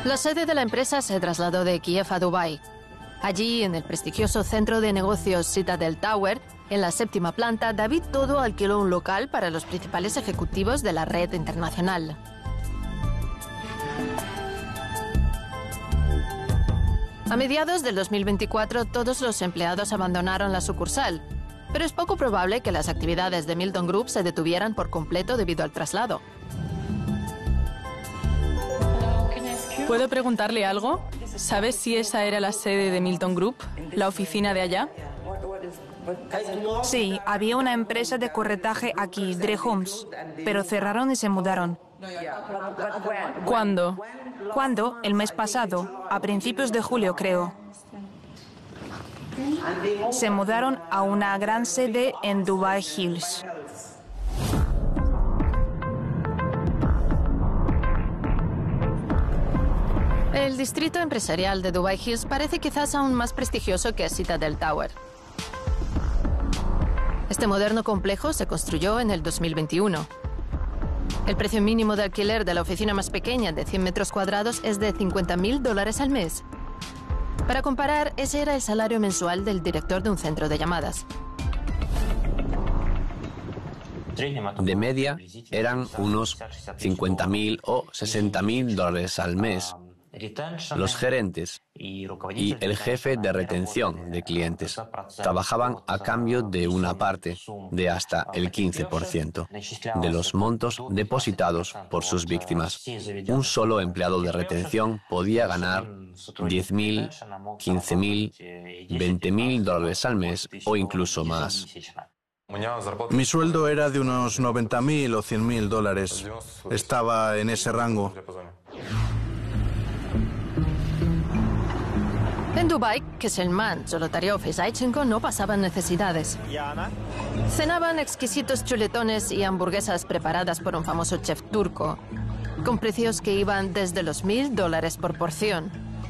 La sede de la empresa se trasladó de Kiev a Dubái. Allí, en el prestigioso centro de negocios Citadel Tower, en la 7ª planta, David Todo alquiló un local para los principales ejecutivos de la red internacional. A mediados del 2024, todos los empleados abandonaron la sucursal, pero es poco probable que las actividades de Milton Group se detuvieran por completo debido al traslado. ¿Puedo preguntarle algo? ¿Sabes si esa era la sede de Milton Group, la oficina de allá? Sí, había una empresa de corretaje aquí, Dre Homes, pero cerraron y se mudaron. ¿Cuándo? ¿Cuándo? El mes pasado, a principios de julio, creo. Se mudaron a una gran sede en Dubai Hills. El distrito empresarial de Dubai Hills parece quizás aún más prestigioso que Citadel Tower. Este moderno complejo se construyó en el 2021. El precio mínimo de alquiler de la oficina más pequeña, de 100 metros cuadrados, es de $50.000 al mes. Para comparar, ese era el salario mensual del director de un centro de llamadas. De media, eran unos $50.000 o $60.000 al mes. Los gerentes y el jefe de retención de clientes trabajaban a cambio de una parte, de hasta el 15%, de los montos depositados por sus víctimas. Un solo empleado de retención podía ganar $10.000, $15.000, $20.000 al mes o incluso más. Mi sueldo era de unos $90.000 o $100.000. Estaba en ese rango. En Dubái, Kesselman, Zolotaryov y Zaichenko no pasaban necesidades. Cenaban exquisitos chuletones y hamburguesas preparadas por un famoso chef turco, con precios que iban desde los $1.000 por porción.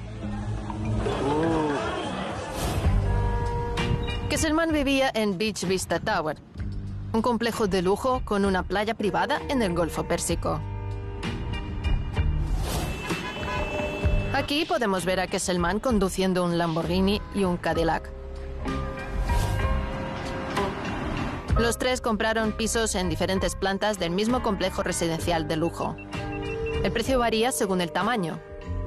Kesselman vivía en Beach Vista Tower, un complejo de lujo con una playa privada en el Golfo Pérsico. Aquí podemos ver a Kesselman conduciendo un Lamborghini y un Cadillac. Los tres compraron pisos en diferentes plantas del mismo complejo residencial de lujo. El precio varía según el tamaño.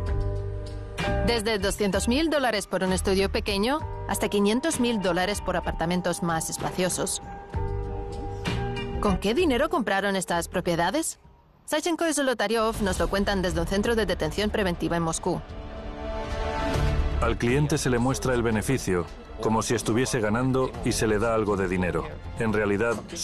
Desde $200.000 por un estudio pequeño hasta $500.000 por apartamentos más espaciosos. ¿Con qué dinero compraron estas propiedades? Zaichenko y Zolotaryov nos lo cuentan desde un centro de detención preventiva en Moscú. Al cliente se le muestra el beneficio, como si estuviese ganando y se le da algo de dinero. En realidad,